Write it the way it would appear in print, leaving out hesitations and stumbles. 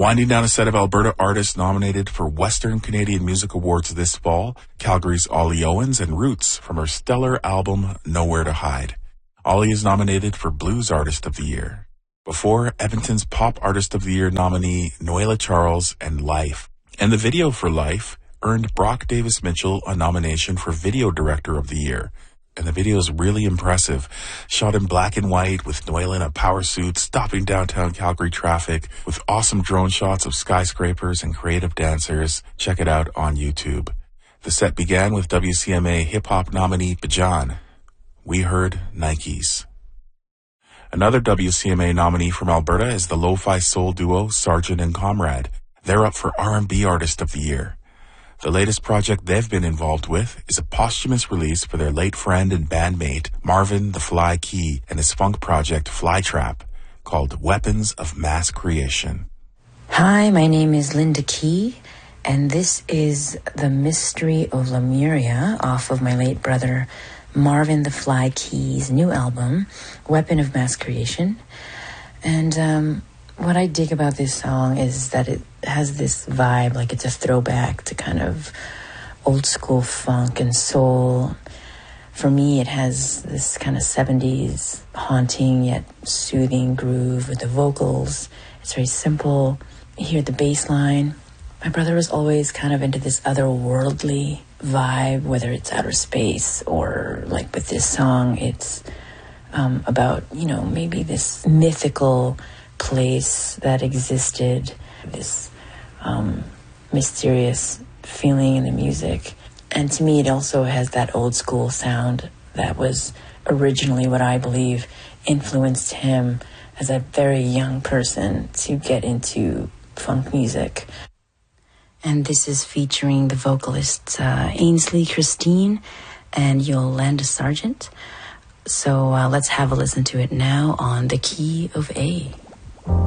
Winding down a set of Alberta artists nominated for Western Canadian Music Awards this fall, Calgary's Ollie Owens and Roots from her stellar album Nowhere to Hide. Ollie is nominated for Blues Artist of the Year. Before, Edmonton's Pop Artist of the Year nominee Noela Charles and Life. And the video for Life earned Brock Davis Mitchell a nomination for Video Director of the Year. And the video is really impressive. Shot in black and white with Noela in a power suit, stopping downtown Calgary traffic with awesome drone shots of skyscrapers and creative dancers. Check it out on YouTube. The set began with WCMA hip-hop nominee Bijan. We heard Nikes. Another WCMA nominee from Alberta is the lo-fi soul duo Sergeant and Comrade. They're up for R&B Artist of the Year. The latest project they've been involved with is a posthumous release for their late friend and bandmate Marvin the Fly Key and his funk project Flytrap called Weapons of Mass Creation. Hi, my name is Linda Key, and this is The Mystery of Lemuria off of my late brother Marvin the Fly Key's new album, Weapon of Mass Creation. And what I dig about this song is that it has this vibe, like it's a throwback to kind of old school funk and soul. For me, it has this kind of 70s haunting yet soothing groove with the vocals. It's very simple. You hear the bass line. My brother was always kind of into this otherworldly vibe, whether it's outer space or like with this song, it's about, maybe this mythical place that existed, this mysterious feeling in the music. And to me, it also has that old school sound that was originally what I believe influenced him as a very young person to get into funk music. And this is featuring the vocalists Ainsley Christine and Yolanda Sargent. So let's have a listen to it now on The Key of A.